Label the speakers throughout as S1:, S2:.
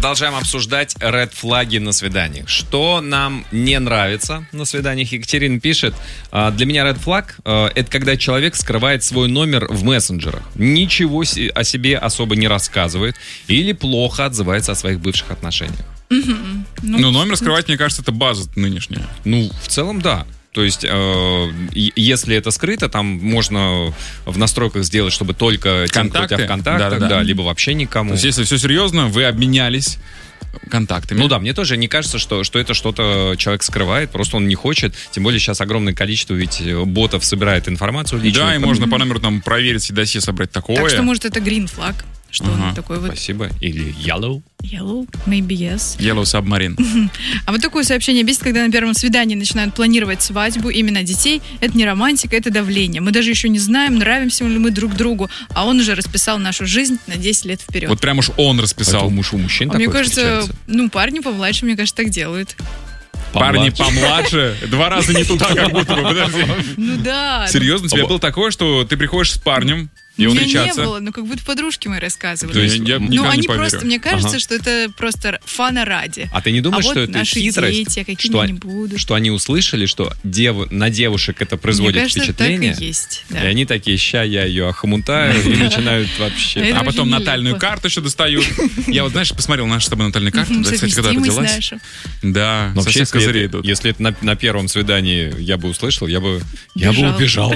S1: Продолжаем обсуждать ред-флаги на свиданиях. Что нам не нравится на свиданиях? Екатерина пишет: для меня ред-флаг это когда человек скрывает свой номер в мессенджерах, ничего о себе особо не рассказывает или плохо отзывается о своих бывших отношениях.
S2: Ну, номер скрывать, мне кажется, это база нынешняя.
S1: Ну, в целом, да. То есть, если это скрыто, там можно в настройках сделать, чтобы только тем, кто у тебя в контактах, да, либо вообще никому.
S2: То есть, если все серьезно, вы обменялись контактами.
S1: Ну да, мне тоже не кажется, что это что-то человек скрывает, просто он не хочет. Тем более сейчас огромное количество ведь ботов собирает информацию личную.
S2: Да, и можно по номеру там проверить и досье собрать такое.
S3: Так что, может, это green flag. Что он такой вот...
S1: Спасибо. Или yellow.
S3: Yellow, maybe yes.
S2: Yellow submarine.
S3: А вот такое сообщение бесит, когда на первом свидании начинают планировать свадьбу, именно детей. Это не романтика, это давление. Мы даже еще не знаем, нравимся ли мы друг другу, а он уже расписал нашу жизнь на 10 лет вперед.
S2: Вот прям уж он расписал.
S1: У мужчин такое
S3: мне кажется, парни помладше, мне кажется, так делают.
S2: Парни помладше? 2 раза не туда, как будто бы, подожди.
S3: Ну да.
S2: Серьезно, у тебя было такое, что ты приходишь с парнем, и он встречаться?
S3: Не было, но как будто подружки мои рассказывали.
S2: То есть, я никогда не поверю.
S3: Мне кажется, что это просто фана ради.
S1: А ты не думаешь, что это хитрость?
S3: Дети, какие не будут.
S1: Что они услышали, что на девушек это производит впечатление?
S3: Мне кажется, так и есть. Да.
S1: И они такие: ща я ее охмутаю, и начинают вообще.
S2: А потом натальную карту еще достают. Я вот, знаешь, посмотрел нашу с тобой натальную карту. Кстати, когда родилась. Да, совсем козыри идут.
S1: Если это на первом свидании я бы услышал, я бы убежал.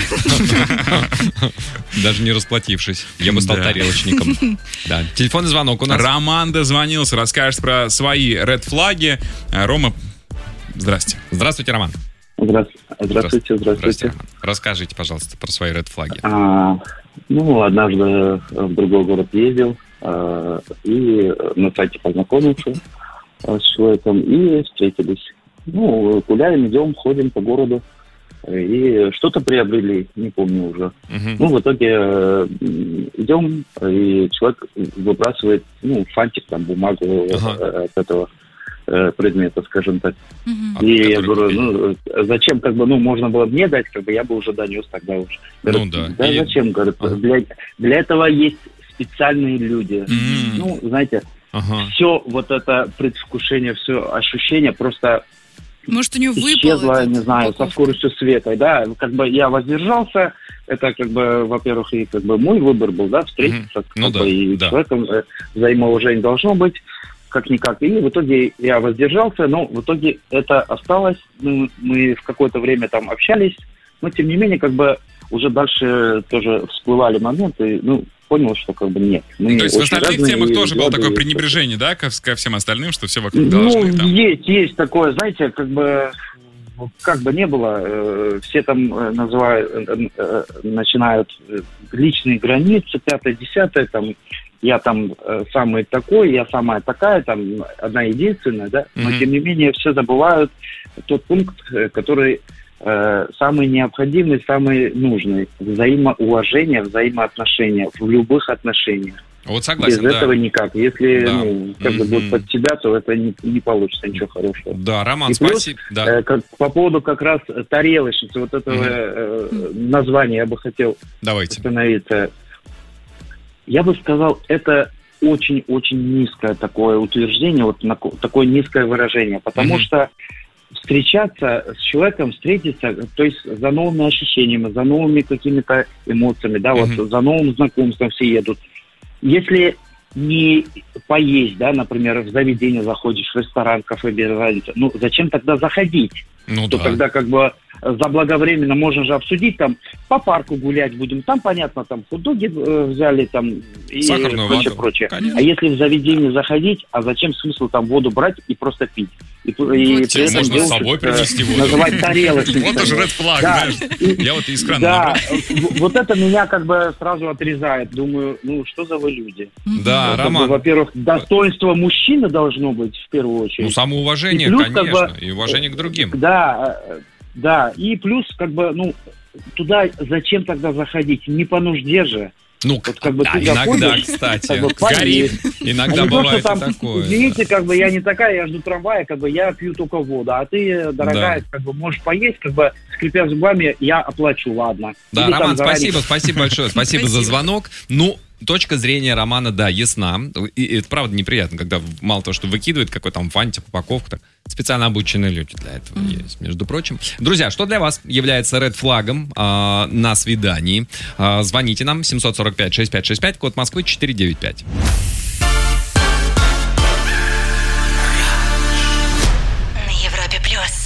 S1: Даже не расплатившись. Я бы стал тарелочником. Да. Телефонный звонок у нас.
S2: Роман дозвонился, расскажет про свои ред-флаги. Рома, здрасте.
S1: Здравствуйте, Роман.
S4: Здравствуйте.
S1: Расскажите, пожалуйста, про свои ред-флаги.
S4: Однажды в другой город ездил и на сайте познакомился с человеком и встретились. Гуляем, идем, ходим по городу. И что-то приобрели, не помню уже. В итоге идем, и человек выбрасывает, фантик, там, бумагу от этого предмета, скажем так. И я говорю, зачем, можно было мне дать, я бы уже донес тогда уже. Говорит, зачем, говорит, для этого есть специальные люди. Знаете, все вот это предвкушение, все ощущение просто...
S3: Может, у него
S4: исчезла, не знаю, со скоростью света. Да, я воздержался. Это, во-первых, и мой выбор был, встретиться и человеком. Взаимоуважение должно быть, как-никак. И в итоге я воздержался, но в итоге это осталось. Мы в какое-то время там общались, но, тем не менее, уже дальше тоже всплывали моменты, понял, что нет.
S2: То есть в остальных темах тоже было такое пренебрежение, да, ко всем остальным, что все вокруг должны там...
S4: Есть такое, знаете, как бы не было, все там начинают личные границы, 5-10, там, я там самый такой, я самая такая, там, одна единственная, да, но тем не менее все забывают тот пункт, который... самый необходимый, самый нужный. Взаимоуважение, взаимоотношения в любых отношениях.
S1: Вот согласен,
S4: без этого никак. Если будет под тебя, то это не получится ничего хорошего.
S1: Да, Роман,
S4: спасибо. По поводу как раз тарелочницы, вот этого названия я бы хотел остановиться. Я бы сказал, это очень-очень низкое такое утверждение, вот такое низкое выражение, потому что встречаться с человеком, встретиться, то есть за новыми ощущениями, за новыми какими-то эмоциями, за новым знакомством все едут. Если не поесть, например, в заведение заходишь, в ресторан, кафе, без разницы, зачем тогда заходить? Тогда заблаговременно можно же обсудить, там, по парку гулять будем, там, понятно, там, хот-доги взяли, там, и прочее. А если в заведение заходить, а зачем смысл там воду брать и просто пить? И
S1: при этом можно с собой принести воду.
S4: Называть тарелочницей.
S2: Вот уже ред флаг, знаешь. Я вот из крана
S4: набрал. Вот это меня сразу отрезает. Думаю, что за вы люди?
S1: Да, Роман.
S4: Во-первых, достоинство мужчины должно быть в первую очередь.
S1: Самоуважение, конечно, и уважение к другим.
S4: Да, и плюс, туда зачем тогда заходить? Не по нужде же.
S1: Иногда, кстати, горит. Иногда бывает и такое.
S4: Извините, я не такая, я жду трамвая, я пью только воду, а ты, дорогая, можешь поесть, скрипя зубами, я оплачу, ладно.
S1: Да, Роман, спасибо большое, спасибо за звонок. точка зрения Романа, да, ясна. И это правда неприятно, когда мало того, что выкидывает какой-то там фантик, упаковку, так, специально обученные люди для этого есть, между прочим. Друзья, что для вас является ред-флагом на свидании? Звоните нам 745-6565, код Москвы 495.